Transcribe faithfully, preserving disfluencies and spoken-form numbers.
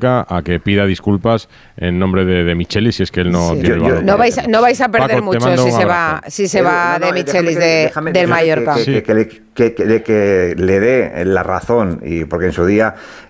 Mallorca a que pida disculpas en nombre de, de Michelis, si es que él no Sí. tiene Yo- el yo- balón. No vais, a- no vais a perder Paco, te mucho mando si un se va, abrazo. si se Edu, va no, de no, Michelis déjame que- de, déjame- del déjame Mallorca. Que, que, que, le- que, que, de que le dé la razón, y porque en su día